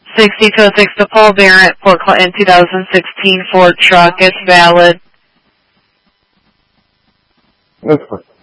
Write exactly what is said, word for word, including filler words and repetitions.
sixty-two oh six to Paul Barrett, Port Clinton, two thousand sixteen Ford truck. It's valid. That's fine.